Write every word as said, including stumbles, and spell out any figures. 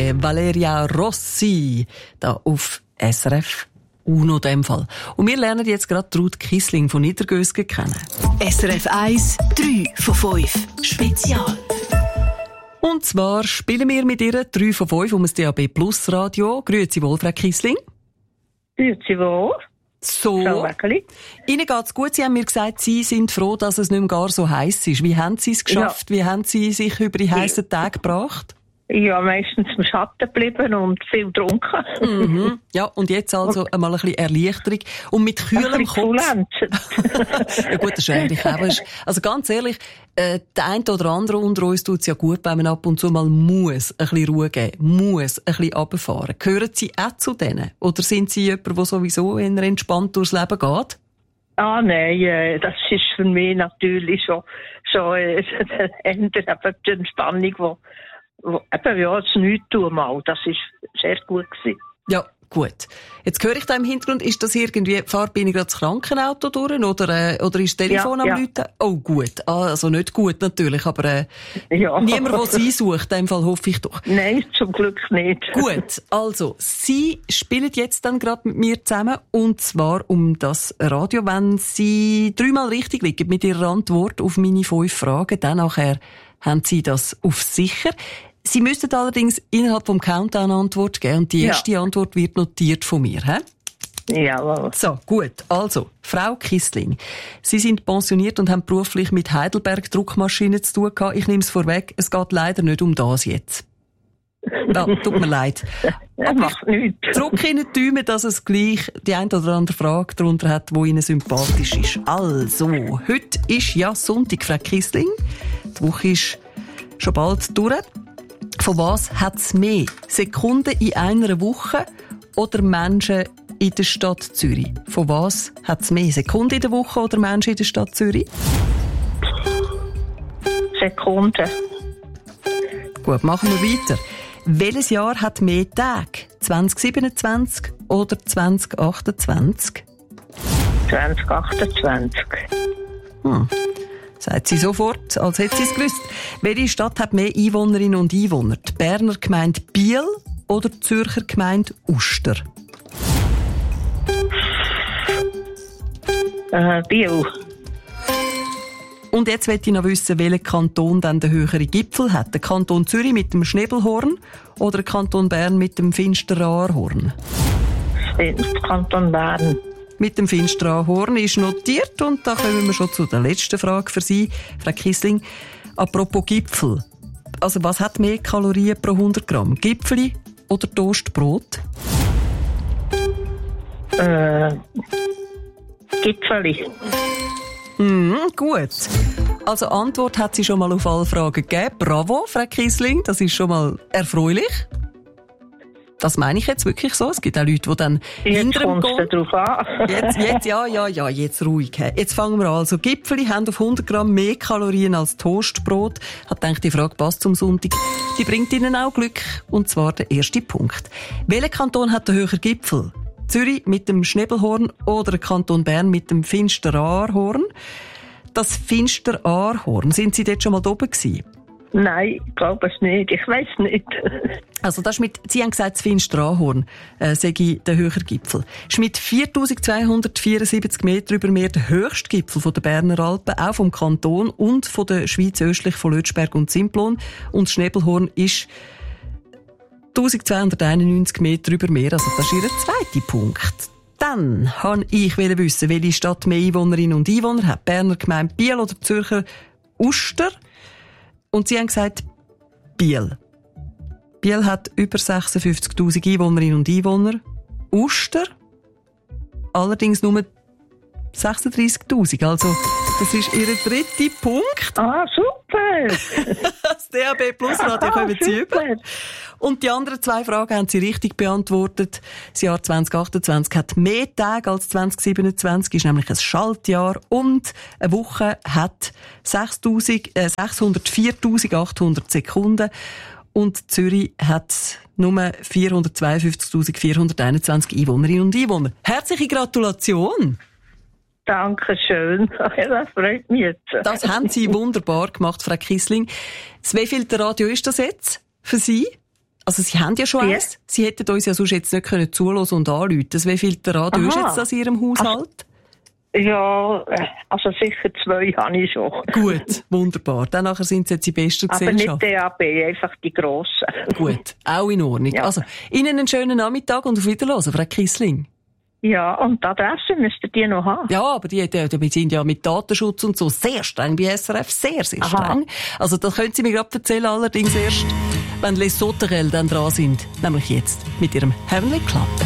Notte, Valeria Rossi, da auf S R F Uno in dem Fall. Und wir lernen jetzt gerade Ruth Kissling von Niedergösgen kennen. S R F eins, drei von fünf, Spezial. Und zwar spielen wir mit ihr drei von fünf um das D A B Plus Radio. Grüezi wohl, Frau Kissling. Grüezi wohl. So. Ihnen geht's gut. Sie haben mir gesagt, Sie sind froh, dass es nicht mehr gar so heiß ist. Wie haben Sie es geschafft? Ja. Wie haben Sie sich über die heißen Tage gebracht? Ja, meistens im Schatten geblieben und viel getrunken. Mhm. Ja, und jetzt also und einmal ein bisschen Erleichterung. Und mit kühlem Kopf. Ja gut, das ist eigentlich auch. Also ganz ehrlich, äh, der eine oder andere unter uns tut es ja gut, wenn man ab und zu mal muss ein bisschen Ruhe geben, muss ein bisschen runterfahren. Gehören Sie auch zu denen? Oder sind Sie jemand, der sowieso eher entspannt durchs Leben geht? Ah, nein, äh, das ist für mich natürlich schon, schon äh, eine Entspannung, die eben, ja, das Nichtstun mal, das war sehr gut gewesen. Ja, gut. Jetzt höre ich da im Hintergrund, ist das irgendwie, fahrt bin ich gerade das Krankenauto durch, oder, äh, oder ist das Telefon ja, am ja. Läuten? Oh, gut. Ah, also nicht gut natürlich, aber, äh, ja. niemand, der Sie sucht, in dem Fall hoffe ich doch. Nein, zum Glück nicht. Gut. Also, Sie spielen jetzt dann gerade mit mir zusammen, und zwar um das Radio. Wenn Sie dreimal richtig liegen mit Ihrer Antwort auf meine fünf Fragen, dann nachher haben Sie das auf sicher. Sie müssten allerdings innerhalb vom Countdown Antwort geben, und die erste ja. Antwort wird notiert von mir, hä? Jawohl. So, gut. Also, Frau Kissling, Sie sind pensioniert und haben beruflich mit Heidelberg Druckmaschinen zu tun gehabt. Ich nehme es vorweg, es geht leider nicht um das jetzt. Ja, tut mir leid. Das macht nichts. Drück Ihnen die Daumen, dass es gleich die eine oder andere Frage darunter hat, die Ihnen sympathisch ist. Also, heute ist ja Sonntag, Frau Kissling. Die Woche ist schon bald durch. Von was hat es mehr? Sekunden in einer Woche oder Menschen in der Stadt Zürich? Von was hat es mehr? Sekunden in der Woche oder Menschen in der Stadt Zürich? Sekunden. Gut, machen wir weiter. Welches Jahr hat mehr Tage? zwanzig siebenundzwanzig oder zwanzig achtundzwanzig? zwanzig achtundzwanzig. Hm. Sagt sie sofort, als hätte sie es gewusst. Welche Stadt hat mehr Einwohnerinnen und Einwohner? Die Berner Gemeinde Biel oder die Zürcher Gemeinde Uster? Äh, Biel. Und jetzt möchte ich noch wissen, welcher Kanton dann den höheren Gipfel hat. Der Kanton Zürich mit dem Schnebelhorn oder der Kanton Bern mit dem Finsteraarhorn? Der Kanton Bern. Mit dem Finsteraarhorn ist notiert, und da kommen wir schon zu der letzten Frage für Sie, Frau Kissling. Apropos Gipfel. Also was hat mehr Kalorien pro hundert Gramm? Gipfeli oder Toastbrot? Äh, Gipfeli. Mm, gut. Also Antwort hat sie schon mal auf alle Fragen gegeben. Bravo, Frau Kissling, das ist schon mal erfreulich. Das meine ich jetzt wirklich so. Es gibt auch Leute, die dann hinter dem Gehen... drauf an. jetzt, jetzt, ja, ja, ja, jetzt ruhig. Jetzt fangen wir an. Also Gipfeli haben auf hundert Gramm mehr Kalorien als Toastbrot. Hat gedacht, die Frage passt zum Sonntag. Die bringt Ihnen auch Glück. Und zwar der erste Punkt. Welcher Kanton hat den höheren Gipfel? Zürich mit dem Schnebelhorn oder der Kanton Bern mit dem Finsteraarhorn? Das Finsteraarhorn, sind Sie dort schon mal oben gewesen? Nein, ich glaube es nicht. Ich weiss nicht. Also das ist mit, Sie haben gesagt, das Finsteraarhorn äh, sei der höhere Gipfel. Das ist mit viertausendzweihundertvierundsiebzig Meter über Meer der höchste Gipfel von den Berner Alpen, auch vom Kanton und von der Schweiz östlich von Lötschberg und Simplon. Und das Schnebelhorn ist eintausendzweihunderteinundneunzig Meter über Meer. Also das ist Ihr zweiter Punkt. Dann wollte ich wissen, welche Stadt mehr Einwohnerinnen und Einwohner hat. Berner Gemeinde Biel oder Zürcher Uster? Und Sie haben gesagt, Biel. Biel hat über sechsundfünfzigtausend Einwohnerinnen und Einwohner. Uster allerdings nur sechsunddreissigtausend. Also, das ist Ihr dritter Punkt. Ah, super! Das D A B Plus Radio kommen Sie über. Und die anderen zwei Fragen haben Sie richtig beantwortet. Das Jahr zwanzig achtundzwanzig hat mehr Tage als zwanzig siebenundzwanzig, ist nämlich ein Schaltjahr. Und eine Woche hat sechshundertviertausendachthundert Sekunden. Und Zürich hat nur vierhundertzweiundfünfzigtausendvierhunderteinundzwanzig Einwohnerinnen und Einwohner. Herzliche Gratulation! Dankeschön. Das freut mich jetzt. Das haben Sie wunderbar gemacht, Frau Kissling. Das wievielte Radio ist das jetzt für Sie? Also Sie haben ja schon Ja. eins. Sie hätten uns ja sonst jetzt nicht können zuhören und anrufen. Wie viel Radio ist Aha. jetzt das in Ihrem Haushalt? Ja, äh, also sicher zwei habe ich schon. Gut, wunderbar. Dann nachher sind Sie jetzt in bester Aber nicht Gesellschaft. D A B, einfach die grossen. Gut, auch in Ordnung. Ja. Also, Ihnen einen schönen Nachmittag und auf Wiederhören, Frau Kissling. Ja, und die Adresse müssten die noch haben. Ja, aber die, die, die sind ja mit Datenschutz und so sehr streng bei S R F. Sehr, sehr Aha. streng. Also, das können Sie mir gerade erzählen, allerdings erst, wenn Les Sauterelles dann dran sind. Nämlich jetzt mit ihrem Heavenly Club.